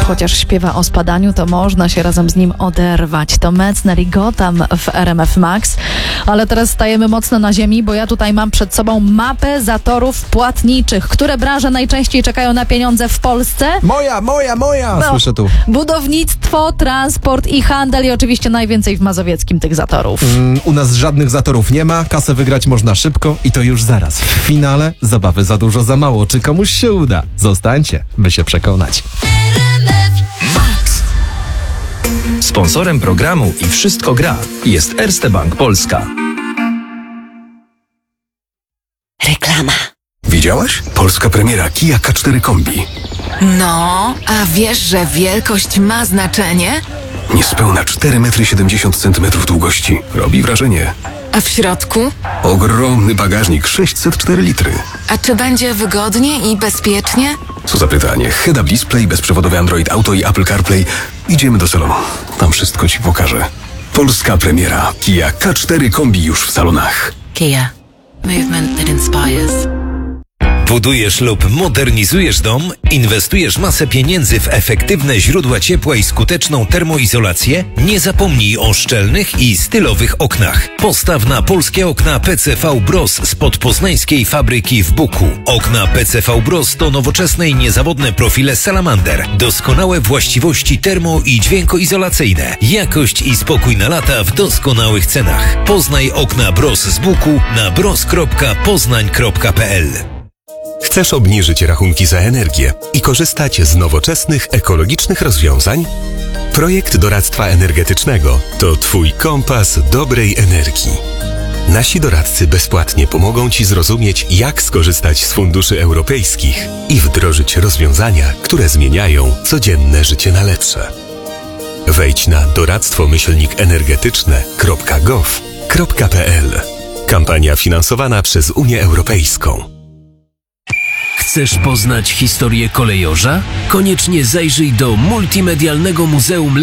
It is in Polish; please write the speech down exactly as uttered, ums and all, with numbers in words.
Chociaż śpiewa o spadaniu, to można się razem z nim oderwać. To Metzner i Gotham w R M F Max. Ale teraz stajemy mocno na ziemi, bo ja tutaj mam przed sobą mapę zatorów płatniczych. Które branże najczęściej czekają na pieniądze w Polsce? Moja, moja, moja! No, Słyszę tu. Budownictwo, transport i handel i oczywiście najwięcej w Mazowieckim tych zatorów. Mm, u nas żadnych zatorów nie ma, kasę wygrać można szybko i to już zaraz. W finale zabawy za dużo, za mało. Czy komuś się uda? Zostańcie, by się przekonać. Sponsorem programu i Wszystko gra jest Erste Bank Polska. Reklama. Widziałaś? Polska premiera Kia K cztery Kombi. No, a wiesz, że wielkość ma znaczenie? Niespełna cztery metry siedemdziesiąt centymetrów długości. Robi wrażenie. A w środku? Ogromny bagażnik, sześćset cztery litry. A czy będzie wygodnie i bezpiecznie? Co za pytanie. Head-up display, bezprzewodowy Android Auto i Apple CarPlay. Idziemy do salonu. Tam wszystko ci pokażę. Polska premiera Kia K cztery Kombi już w salonach. Kia. Movement that inspires. Budujesz lub modernizujesz dom? Inwestujesz masę pieniędzy w efektywne źródła ciepła i skuteczną termoizolację? Nie zapomnij o szczelnych i stylowych oknach. Postaw na polskie okna P C V Bros spod poznańskiej fabryki w Buku. Okna P C V Bros to nowoczesne i niezawodne profile Salamander. Doskonałe właściwości termo- i dźwiękoizolacyjne. Jakość i spokój na lata w doskonałych cenach. Poznaj okna Bros z Buku na bros kropka poznań kropka p l. Chcesz obniżyć rachunki za energię i korzystać z nowoczesnych, ekologicznych rozwiązań? Projekt doradztwa energetycznego to Twój kompas dobrej energii. Nasi doradcy bezpłatnie pomogą Ci zrozumieć, jak skorzystać z funduszy europejskich i wdrożyć rozwiązania, które zmieniają codzienne życie na lepsze. Wejdź na doradztwo myślnik energetyczne kropka gov kropka p l. Kampania finansowana przez Unię Europejską. Chcesz poznać historię kolejorza? Koniecznie zajrzyj do Multimedialnego Muzeum